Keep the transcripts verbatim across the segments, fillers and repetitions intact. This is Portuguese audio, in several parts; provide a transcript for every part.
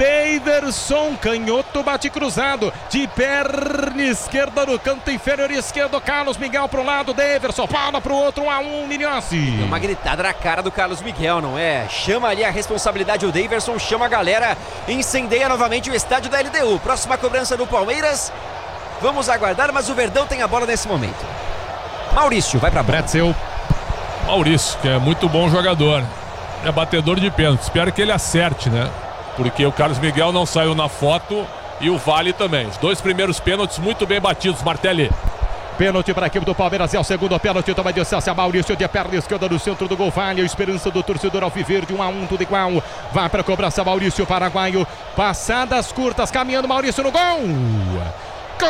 Daverson, canhoto, bate cruzado, de perna esquerda no canto inferior esquerdo, Carlos Miguel pro lado, Daverson, bola pro outro, um a um, Minhossi. Uma gritada na cara do Carlos Miguel, não é? Chama ali a responsabilidade o Daverson, chama a galera, incendeia novamente o estádio da L D U. Próxima cobrança do Palmeiras, vamos aguardar, mas o Verdão tem a bola nesse momento. Maurício, vai pra bola. Pretzel. Maurício, que é muito bom jogador, é batedor de pênalti, espero que ele acerte, né? Porque o Carlos Miguel não saiu na foto e o Vale também. Os dois primeiros pênaltis muito bem batidos, Martelli. Pênalti para a equipe do Palmeiras, é o segundo pênalti, toma distância, Maurício de perna esquerda no centro do gol, Vale, a esperança do torcedor alviverde, um a um, tudo igual. Vai para a cobrança, Maurício, paraguaio, passadas curtas, caminhando Maurício no gol. Gol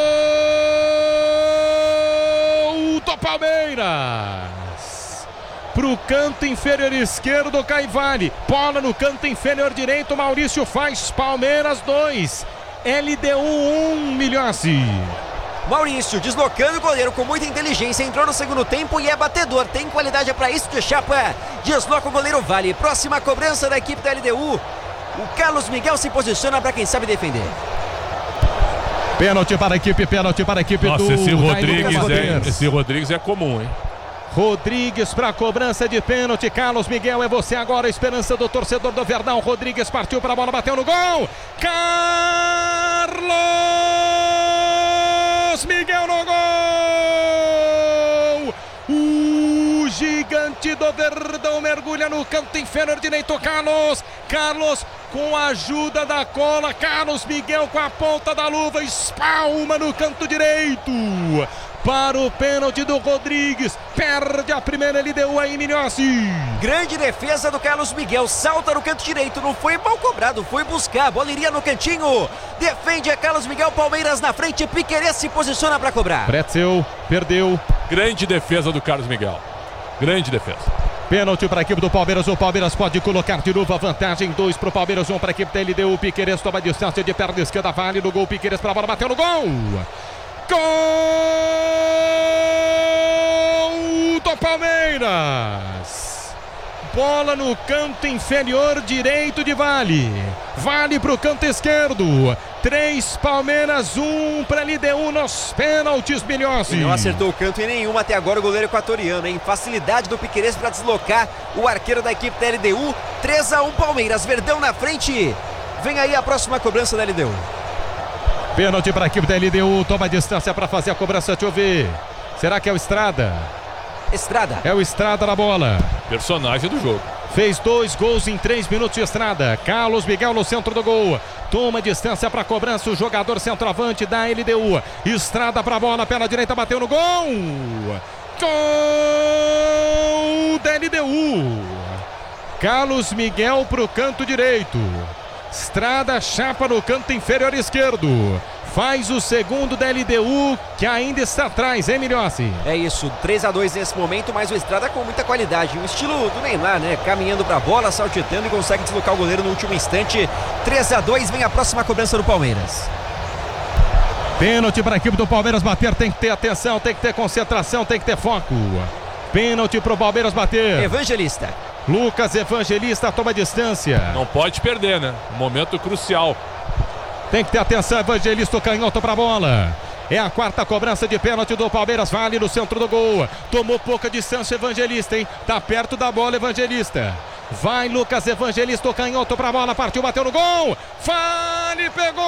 do Palmeiras! Pro canto inferior esquerdo, cai Vale, bola no canto inferior direito, Maurício faz, Palmeiras dois, L D U um, Milhossi. Maurício deslocando o goleiro com muita inteligência, entrou no segundo tempo e é batedor, tem qualidade para isso de chapa, desloca o goleiro Vale. Próxima cobrança da equipe da L D U, o Carlos Miguel se posiciona para quem sabe defender. Pênalti para a equipe, pênalti para a equipe. Nossa, do esse Rodrigues, é, esse esse Rodrigues é comum, hein? Rodrigues para a cobrança de pênalti, Carlos Miguel, é você agora, a esperança do torcedor do Verdão. Rodrigues partiu para a bola, bateu no gol, Carlos Miguel no gol, o gigante do Verdão mergulha no canto inferior direito, Carlos, Carlos com a ajuda da cola, Carlos Miguel com a ponta da luva, espalma no canto direito, para o pênalti do Rodrigues, perde a primeira L D U aí, Minhossi. Grande defesa do Carlos Miguel, salta no canto direito, não foi mal cobrado, foi buscar, a bola iria no cantinho, defende a Carlos Miguel, Palmeiras na frente, Piquerez se posiciona para cobrar. Pretzel, perdeu. Grande defesa do Carlos Miguel, grande defesa. Pênalti para a equipe do Palmeiras, o Palmeiras pode colocar de novo a vantagem, dois para o Palmeiras, um para a equipe da L D U, Piquerez toma a distância de perna esquerda, Vale no gol, Piquerez para a bola, bateu no gol. Gol do Palmeiras! Bola no canto inferior direito de Vale. Vale para o canto esquerdo. Três Palmeiras, um para L D U nos pênaltis, Milhossi. Não acertou o canto em nenhuma até agora o goleiro equatoriano, hein? Facilidade do Piquerez para deslocar o arqueiro da equipe da L D U. três a um Palmeiras, Verdão na frente. Vem aí a próxima cobrança da L D U. Pênalti para a equipe da L D U, toma a distância para fazer a cobrança, deixa eu ver. Será que é o Estrada? Estrada. É o Estrada na bola. Personagem do jogo. Fez dois gols em três minutos de Estrada. Carlos Miguel no centro do gol. Toma distância para a cobrança, o jogador centroavante da L D U. Estrada para a bola, perna direita, bateu no gol. Gol da L D U. Carlos Miguel para o canto direito. Estrada chapa no canto inferior esquerdo. Faz o segundo da L D U, que ainda está atrás, hein, Milhossi? É isso, três a dois nesse momento, mas o Estrada com muita qualidade. O estilo do Neymar, né? Caminhando para a bola, saltitando e consegue deslocar o goleiro no último instante. três a dois, vem a próxima cobrança do Palmeiras. Pênalti para a equipe do Palmeiras bater, tem que ter atenção, tem que ter concentração, tem que ter foco. Pênalti para o Palmeiras bater. Evangelista. Lucas Evangelista toma distância. Não pode perder, né? Momento crucial. Tem que ter atenção, Evangelista, canhoto para a bola. É a quarta cobrança de pênalti do Palmeiras, Vale no centro do gol. Tomou pouca distância, Evangelista, hein? Tá perto da bola, Evangelista. Vai Lucas Evangelista, canhoto para a bola, partiu, bateu no gol. Vale, pegou!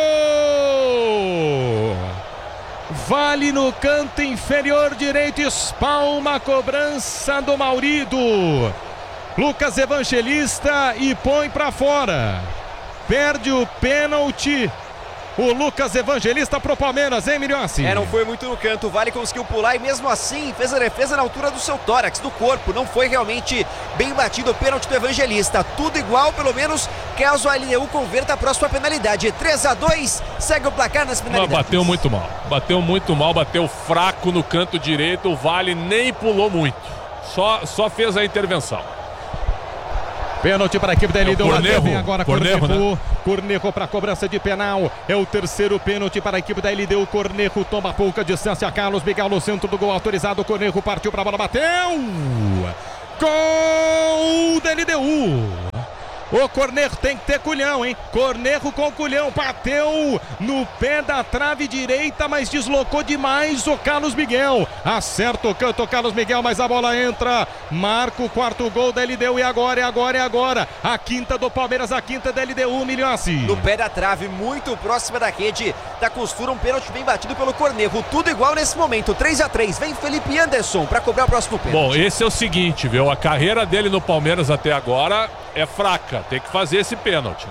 Vale no canto inferior direito, espalma a cobrança do Maurido. Lucas Evangelista e põe para fora. Perde o pênalti o Lucas Evangelista pro Palmeiras, hein, Milhossi? É, não foi muito no canto, o Vale conseguiu pular e mesmo assim fez a defesa na altura do seu tórax, do corpo. Não foi realmente bem batido o pênalti do Evangelista. Tudo igual, pelo menos, caso a L D U converta a próxima penalidade. três a dois, segue o placar nas penalidades. Não, bateu muito mal, bateu muito mal, bateu fraco no canto direito. O Vale nem pulou muito, só, só fez a intervenção. Pênalti para a equipe da L D U. É Vem agora Cornejo. Cornejo, né? Cornejo para a cobrança de penal. É o terceiro pênalti para a equipe da L D U. Cornejo toma pouca distância. Carlos Miguel no centro do gol autorizado. Cornejo partiu para a bola, bateu. Gol da L D U. O Cornejo tem que ter culhão, hein? Cornejo com culhão, bateu no pé da trave direita, mas deslocou demais o Carlos Miguel. Acerta o canto o Carlos Miguel, mas a bola entra. Marca o quarto gol da L D U e agora, é agora, é agora. A quinta do Palmeiras, a quinta da L D U, Milhossi. No pé da trave, muito próxima da rede da costura, um pênalti bem batido pelo Cornejo. Tudo igual nesse momento, três a três. Vem Felipe Anderson para cobrar o próximo pênalti. Bom, esse é o seguinte, viu? A carreira dele no Palmeiras até agora é fraca. Tem que fazer esse pênalti.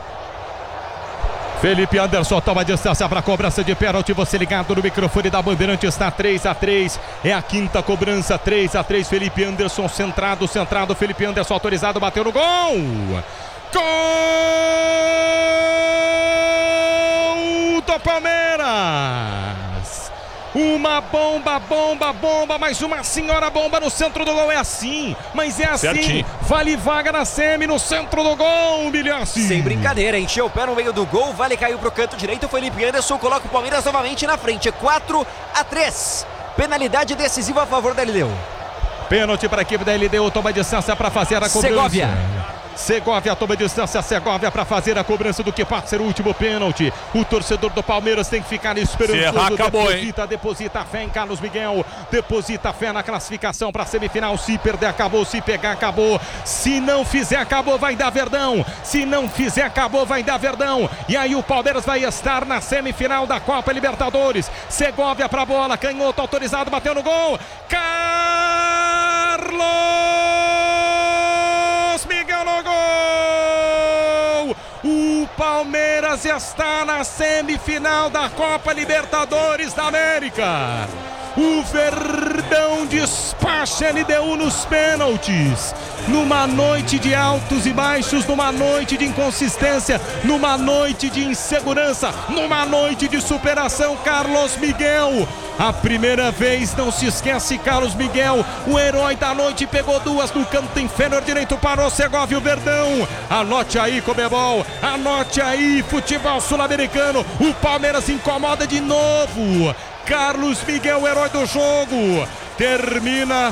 Felipe Anderson toma distância para a cobrança de pênalti. Você ligado no microfone da Bandeirante, está três a três. É a quinta cobrança, três a três. Felipe Anderson centrado, centrado. Felipe Anderson autorizado, bateu no gol. Gol do Palmeiras. Uma bomba, bomba, bomba, mais uma senhora bomba no centro do gol. É assim, mas é assim. Certinho. Vale vaga na semi no centro do gol, Milhossi. Sem brincadeira, encheu o pé no meio do gol. Vale caiu pro canto direito. O Felipe Anderson coloca o Palmeiras novamente na frente. quatro a três. Penalidade decisiva a favor da L D U. Pênalti para a equipe da L D U. Toma distância para fazer a cobrança. Segovia. Segovia toma distância, Segovia para fazer a cobrança do que pode ser o último pênalti. O torcedor do Palmeiras tem que ficar esperançoso. Se errar, acabou, deposita, hein? deposita fé em Carlos Miguel, deposita fé na classificação para a semifinal. Se perder, acabou. Se pegar, acabou. Se não fizer, acabou, vai dar Verdão. Se não fizer, acabou, vai dar Verdão. E aí o Palmeiras vai estar na semifinal da Copa Libertadores. Segovia para a bola, canhoto autorizado, bateu no gol. Carlos Miguel no gol! O Palmeiras está na semifinal da Copa Libertadores da América. O Verdão despacha L D U nos pênaltis. Numa noite de altos e baixos, numa noite de inconsistência, numa noite de insegurança, numa noite de superação, Carlos Miguel. A primeira vez, não se esquece, Carlos Miguel, o herói da noite, pegou duas no canto inferior direito para o Segovia, o Verdão. Anote aí, Comebol, anote aí, futebol sul-americano. O Palmeiras incomoda de novo. Carlos Miguel, o herói do jogo, termina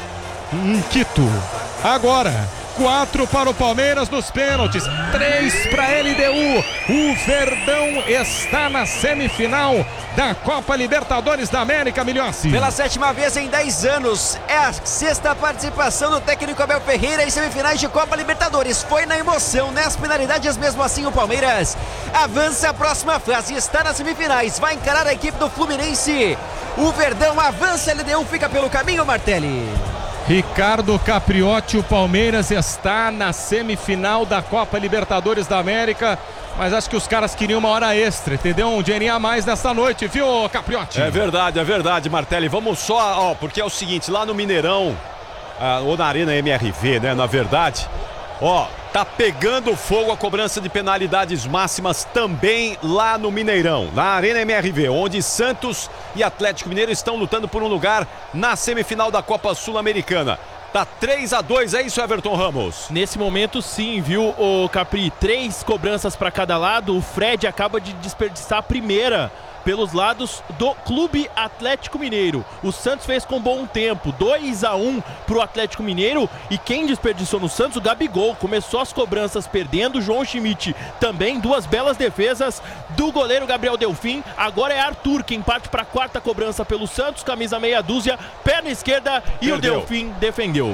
em Quito. Agora, quatro para o Palmeiras nos pênaltis, três para a L D U. O Verdão está na semifinal da Copa Libertadores da América, Milhossi. Pela sétima vez em dez anos, é a sexta participação do técnico Abel Ferreira em semifinais de Copa Libertadores. Foi na emoção, nas penalidades, mesmo assim o Palmeiras avança a próxima fase, está nas semifinais, vai encarar a equipe do Fluminense. O Verdão avança, a L D U fica pelo caminho, Martelli. Ricardo Capriotti, o Palmeiras está na semifinal da Copa Libertadores da América, mas acho que os caras queriam uma hora extra, entendeu? Um dinheirinho a mais nessa noite, viu, Capriotti? É verdade, é verdade, Martelli. Vamos só, ó, porque é o seguinte, lá no Mineirão, ah, ou na Arena M R V, né, na verdade, ó, tá pegando fogo a cobrança de penalidades máximas também lá no Mineirão, na Arena M R V, onde Santos e Atlético Mineiro estão lutando por um lugar na semifinal da Copa Sul-Americana. Tá três a dois, é isso, Everton Ramos? Nesse momento sim, viu, o Capri? Três cobranças para cada lado. O Fred acaba de desperdiçar a primeira pelos lados do Clube Atlético Mineiro. O Santos fez com bom tempo, dois a um pro Atlético Mineiro, e quem desperdiçou no Santos? O Gabigol. Começou as cobranças perdendo, o João Schmidt também, duas belas defesas do goleiro Gabriel Delfim. Agora é Arthur quem parte para a quarta cobrança pelo Santos, camisa meia dúzia, perna esquerda, e Perdeu. O Delfim defendeu.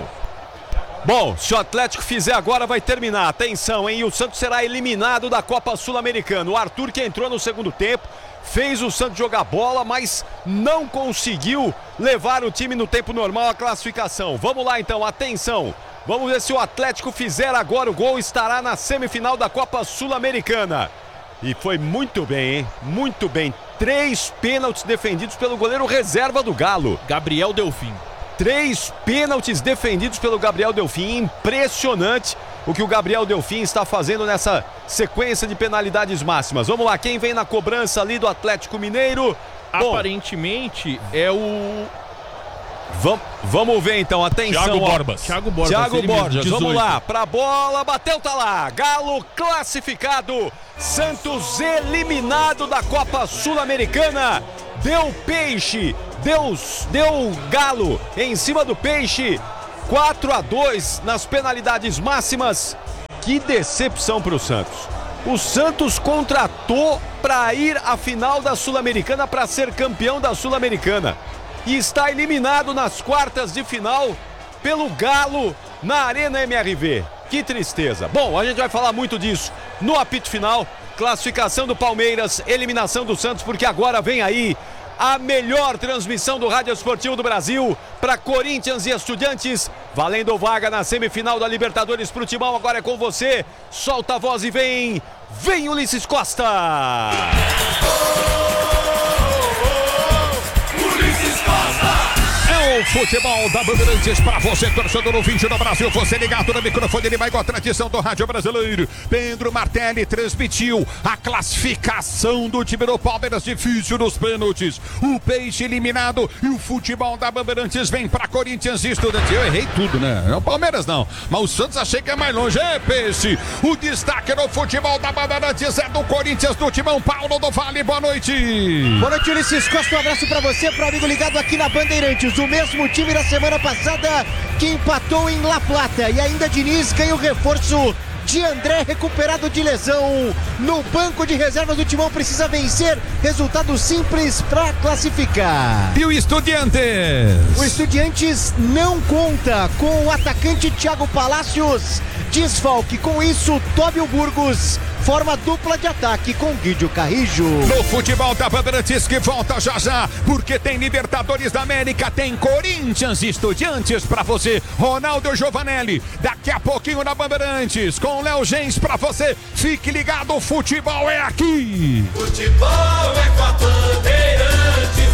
Bom, se o Atlético fizer agora vai terminar, atenção, hein, e o Santos será eliminado da Copa Sul-Americana. O Arthur, que entrou no segundo tempo, fez o Santos jogar bola, mas não conseguiu levar o time no tempo normal à classificação. Vamos lá então, atenção. Vamos ver se o Atlético fizer agora o gol, estará na semifinal da Copa Sul-Americana. E foi muito bem, hein? Muito bem. Três pênaltis defendidos pelo goleiro reserva do Galo, Gabriel Delfim. Três pênaltis defendidos pelo Gabriel Delfim. Impressionante o que o Gabriel Delfim está fazendo nessa sequência de penalidades máximas. Vamos lá, quem vem na cobrança ali do Atlético Mineiro? Aparentemente Bom, é o... Vam, vamos ver então, atenção. Thiago Borbas. Thiago Borbas. Thiago Borbas, dezoito. Vamos lá, pra bola, bateu, tá lá. Galo classificado. Santos eliminado da Copa Sul-Americana. Deu peixe, deu, deu Galo em cima do peixe. quatro a dois nas penalidades máximas. Que decepção para o Santos. O Santos contratou para ir à final da Sul-Americana, para ser campeão da Sul-Americana. E está eliminado nas quartas de final pelo Galo na Arena M R V. Que tristeza. Bom, a gente vai falar muito disso no apito final. Classificação do Palmeiras, eliminação do Santos, porque agora vem aí a melhor transmissão do Rádio Esportivo do Brasil para Corinthians e Estudiantes, valendo vaga na semifinal da Libertadores pro Timão. Agora é com você, solta a voz e vem, vem Ulisses Costa! O futebol da Bandeirantes para você, torcedor ouvinte do Brasil, você ligado no microfone, ele vai com a tradição do rádio brasileiro. Pedro Martelli transmitiu a classificação do time do Palmeiras, difícil nos pênaltis. O Peixe eliminado e o futebol da Bandeirantes vem para Corinthians e Estudiantes. Eu errei tudo, né? Não, Palmeiras não, mas o Santos achei que é mais longe. É, Peixe, o destaque no futebol da Bandeirantes é do Corinthians, do Timão. Paulo do Vale, boa noite. Boa noite, Ulisses Costa, um abraço para você, pro amigo ligado aqui na Bandeirantes. O mesmo time da semana passada que empatou em La Plata, e ainda Diniz ganha o reforço de André, recuperado de lesão no banco de reservas do Timão, precisa vencer, resultado simples para classificar. E o Estudiantes? O Estudiantes não conta com o atacante Thiago Palacios, desfalque. Com isso, Tóbio Burgos forma dupla de ataque com Guidio Carrijo. No futebol da Bandeirantes que volta já já, porque tem Libertadores da América, tem Corinthians e Estudiantes pra você. Ronaldo Giovanelli, daqui a pouquinho na Bandeirantes, com Léo Gens pra você. Fique ligado, o futebol é aqui. Futebol é com a Bandeirantes.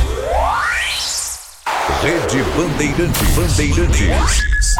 Rede Bandeirantes. Bandeirantes.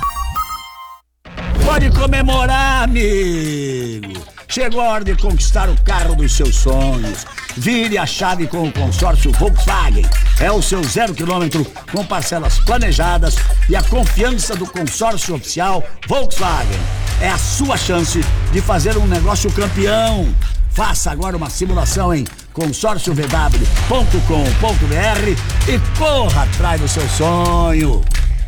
Pode comemorar, amigo. Chegou a hora de conquistar o carro dos seus sonhos. Vire a chave com o consórcio Volkswagen. É o seu zero quilômetro com parcelas planejadas e a confiança do consórcio oficial Volkswagen. É a sua chance de fazer um negócio campeão. Faça agora uma simulação em consórcio v w ponto com ponto b r e corra atrás do seu sonho.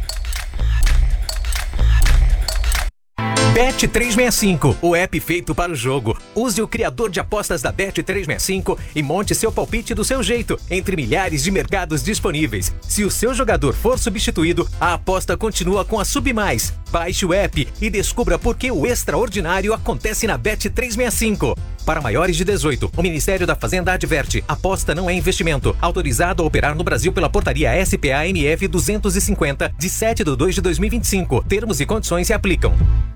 Bet trezentos e sessenta e cinco, o app feito para o jogo. Use o criador de apostas da Bet trezentos e sessenta e cinco e monte seu palpite do seu jeito, entre milhares de mercados disponíveis. Se o seu jogador for substituído, a aposta continua com a Submais. Baixe o app e descubra por que o extraordinário acontece na Bet trezentos e sessenta e cinco. Para maiores de dezoito, o Ministério da Fazenda adverte: aposta não é investimento. Autorizado a operar no Brasil pela portaria S P A N F duzentos e cinquenta, de sete de dois de dois mil e vinte e cinco. Termos e condições se aplicam.